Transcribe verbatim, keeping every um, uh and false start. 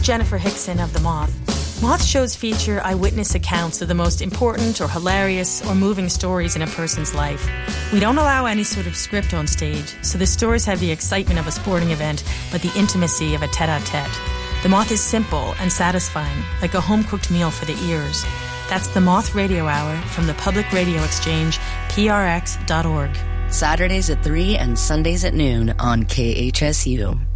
Jennifer Hickson of The Moth. Moth shows feature eyewitness accounts of the most important or hilarious or moving stories in a person's life. We don't allow any sort of script on stage, so the stories have the excitement of a sporting event, but the intimacy of a tete-a-tete. The Moth is simple and satisfying, like a home-cooked meal for the ears. That's The Moth Radio Hour from the Public Radio Exchange, P R X dot org. Saturdays at three and Sundays at noon on K H S U.